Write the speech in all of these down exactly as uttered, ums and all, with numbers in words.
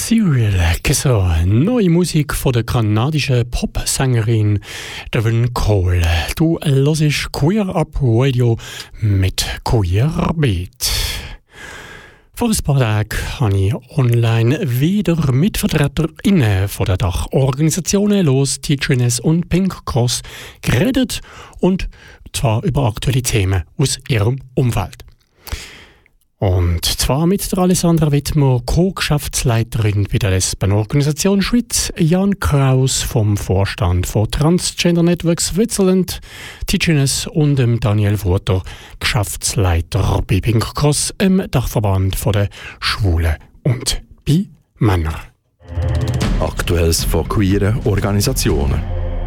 Serial Kisser, neue Musik von der kanadischen Popsängerin Devin Cole. Du hörst Queer Up Radio mit Queer Beat. Vor ein paar Tagen habe ich online wieder mit VertreterInnen von der Dachorganisationen Los, Teacherness und Pink Cross geredet, und zwar über aktuelle Themen aus ihrem Umfeld. Und zwar mit der Alessandra Wittmer, Co-Geschäftsleiterin bei der Lesbenorganisation Schweiz, Jan Kraus vom Vorstand von Transgender Networks Switzerland, Teacherness, und dem Daniel Wutter, Geschäftsleiter bei Pink Cross, im Dachverband von der Schwulen und bei Männern. Aktuelles von queeren Organisationen.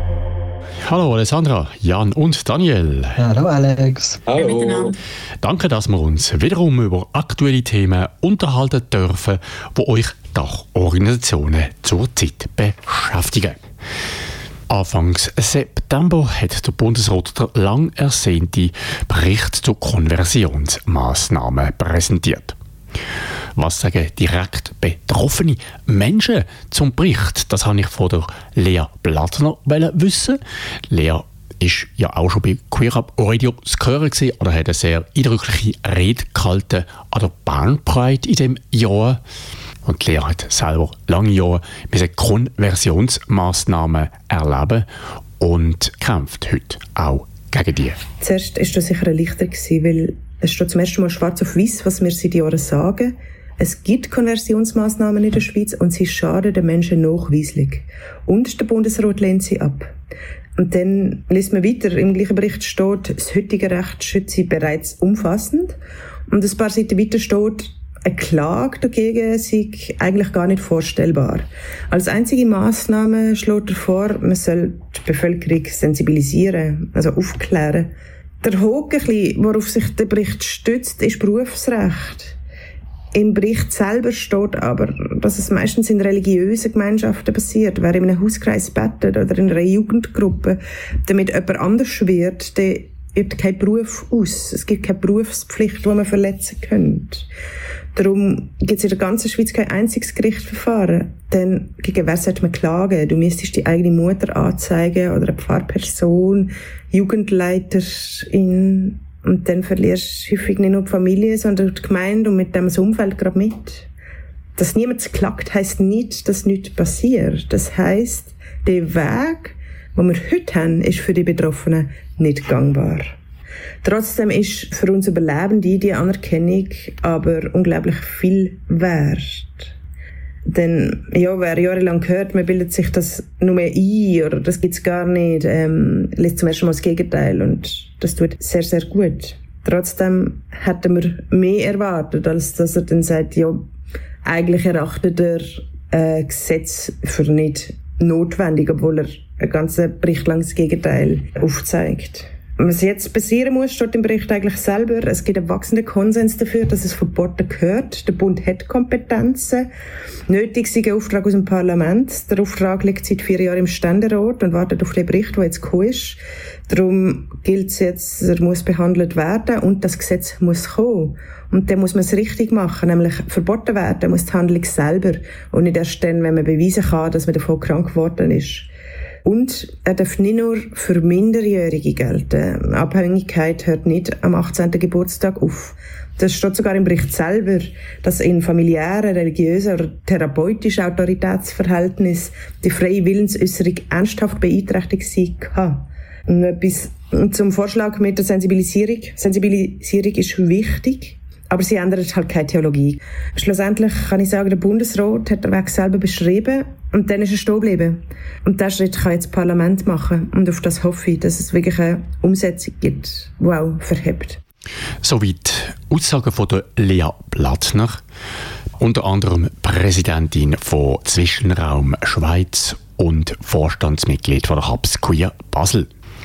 Hallo Alessandra, Jan und Daniel. Hallo Alex. Hallo. Danke, dass wir uns wiederum über aktuelle Themen unterhalten dürfen, die euch Dachorganisationen zurzeit beschäftigen. Anfangs September hat der Bundesrat den lang ersehnten Bericht zu Konversionsmaßnahmen präsentiert. Was sagen direkt betroffene Menschen zum Bericht? Das habe ich von der Lea Blattner wissen. Lea ist ja auch schon bei Queer Up Radio zu hören gewesen, oder hat eine sehr eindrückliche Rede gehalten an der Bern Pride in diesem Jahr. Und Lea hat selber lange Jahre mit Konversionsmaßnahmen erleben und kämpft heute auch gegen die. Zuerst war das sicher ein Lichter, weil es steht zum ersten Mal schwarz auf weiß, was wir seit Jahren sagen. Es gibt Konversionsmaßnahmen in der Schweiz und sie schaden den Menschen nachweislich. Und der Bundesrat lehnt sie ab. Und dann liest man weiter, im gleichen Bericht steht, das heutige Recht schütze bereits umfassend. Und ein paar Seiten weiter steht, eine Klage dagegen sei eigentlich gar nicht vorstellbar. Als einzige Massnahme schlägt er vor, man soll die Bevölkerung sensibilisieren, also aufklären. Der Haken, worauf sich der Bericht stützt, ist Berufsrecht. Im Bericht selber steht aber, dass es meistens in religiösen Gemeinschaften passiert. Wer in einem Hauskreis betet oder in einer Jugendgruppe, damit jemand anders wird, der übt keinen Beruf aus. Es gibt keine Berufspflicht, die man verletzen könnte. Darum gibt es in der ganzen Schweiz kein einziges Gerichtsverfahren. Denn gegen wer sollte man klagen? Du müsstest die eigene Mutter anzeigen oder eine Pfarrperson, Jugendleiterin. Und dann verlierst du häufig nicht nur die Familie, sondern die Gemeinde und mit dem das Umfeld gerade mit. Dass niemand klagt, heisst nicht, dass nichts passiert. Das heisst, der Weg, den wir heute haben, ist für die Betroffenen nicht gangbar. Trotzdem ist für uns Überlebende die Anerkennung aber unglaublich viel wert. Denn, ja, wer jahrelang hört, man bildet sich das nur ein oder das gibt's gar nicht, ähm, liest zum ersten Mal das Gegenteil, und das tut sehr, sehr gut. Trotzdem hätten wir mehr erwartet, als dass er dann sagt, ja, eigentlich erachtet er äh, Gesetz für nicht notwendig, obwohl er einen ganzen Bericht lang das Gegenteil aufzeigt. Was jetzt passieren muss, steht im Bericht eigentlich selber. Es gibt einen wachsenden Konsens dafür, dass es verboten gehört. Der Bund hat Kompetenzen. Nötig ist ein Auftrag aus dem Parlament. Der Auftrag liegt seit vier Jahren im Ständerat und wartet auf den Bericht, der jetzt gekommen ist. Darum gilt es jetzt, er muss behandelt werden und das Gesetz muss kommen. Und dann muss man es richtig machen, nämlich verboten werden muss die Handlung selber und nicht erst dann, wenn man beweisen kann, dass man davon krank geworden ist. Und er darf nicht nur für Minderjährige gelten. Abhängigkeit hört nicht am achtzehnten Geburtstag auf. Das steht sogar im Bericht selber, dass in familiären, religiösen oder therapeutischen Autoritätsverhältnissen die freie Willensäußerung ernsthaft beeinträchtigt sein kann. Und etwas zum Vorschlag mit der Sensibilisierung. Sensibilisierung ist wichtig, aber sie ändert halt keine Theologie. Schlussendlich kann ich sagen, der Bundesrat hat den Weg selber beschrieben und dann ist er stehen geblieben. Und diesen Schritt kann jetzt das Parlament machen. Und auf das hoffe ich, dass es wirklich eine Umsetzung gibt, die auch verhebt. Soweit Aussagen von der Lea Blattner, unter anderem Präsidentin von Zwischenraum Schweiz und Vorstandsmitglied von der Hubs Queer Basel.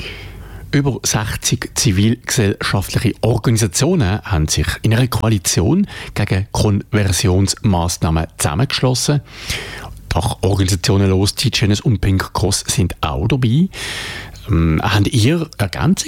Über sechzig zivilgesellschaftliche Organisationen haben sich in einer Koalition gegen Konversionsmaßnahmen zusammengeschlossen. Dachorganisationen Los, Teacherness und Pink Cross sind auch dabei. Ähm, habt ihr Ergänzungen